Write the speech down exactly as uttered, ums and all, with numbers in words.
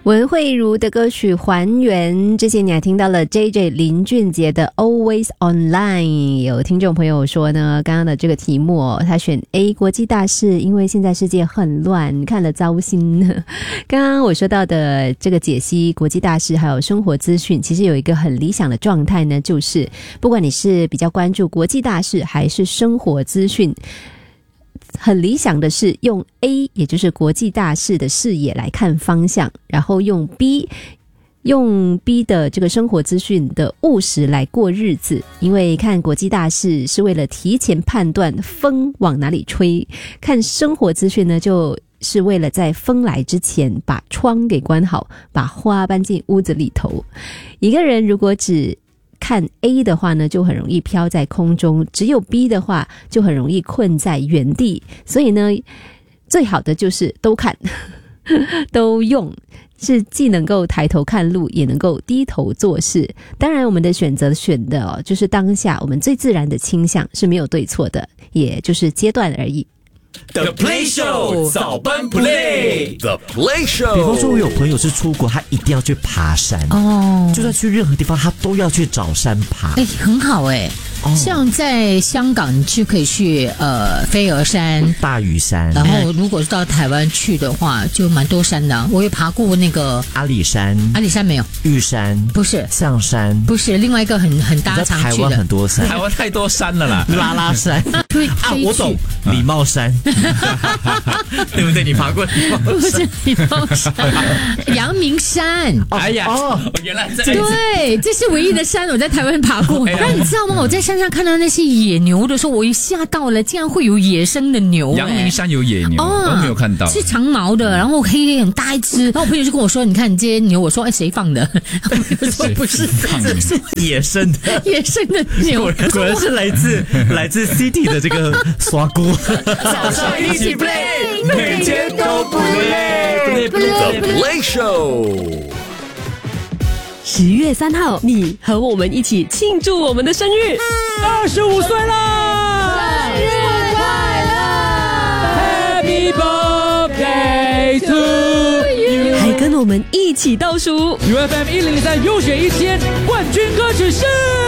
文慧如的歌曲《还原》，之前你还听到了 J J 林俊杰的 Always Online。 有听众朋友说呢，刚刚的这个题目、哦、他选 A 国际大事，因为现在世界很乱，看了糟心。刚刚我说到的这个解析国际大事还有生活资讯，其实有一个很理想的状态呢，就是不管你是比较关注国际大事还是生活资讯，很理想的是用 A 也就是国际大事的视野来看方向，然后用 B 用 B 的这个生活资讯的务实来过日子。因为看国际大事是为了提前判断风往哪里吹，看生活资讯呢就是为了在风来之前把窗给关好，把花搬进屋子里头。一个人如果只看 A 的话呢，就很容易飘在空中，只有 B 的话就很容易困在原地。所以呢，最好的就是都看都用，是既能够抬头看路，也能够低头做事。当然我们的选择选的、哦、就是当下我们最自然的倾向，是没有对错的，也就是阶段而已。 The Play Show 早班 Play The Play Show。 比方说我有朋友是出国，他一定要去爬山哦，就算去任何地方他都要去找山爬。 哎，很好哎、哦，像在香港你就可以去呃飞鹅山、 大屿山， 然后如果是到台湾去的话就蛮多山的、啊、我也爬过那个阿里山。 阿里山没有？ 玉山不是， 象山不是，另外一个很很大常去的。 台湾很多山， 台湾太多山了啦。 拉拉山对啊，我懂，礼貌山对不对？你爬过礼貌山？ 不是礼貌山，阳明山。 哎呀，哦，原来这对，这是唯一的山我在台湾爬过。那你知道吗？我在山上看到那些野牛的时候，我一吓到了，竟然会有野生的牛。 阳明山有野牛，哦、都没有看到， 是长毛的，然后黑黑很大一只。然后我朋友就跟我说：“你看你这些牛。”我说：“哎，谁放的？”我说：“不是， 这是野生的， 野生的牛， 果然是来自来自 City 的这个刷锅。 早上一起 play， 每天都不累。The Play Show。 十月三号，你和我们一起庆祝我们的生日， 二十五岁啦！ 生日快乐 ！Happy birthday to you！ 还跟我们一起倒数 U F M 一零三优选一千冠军歌曲是。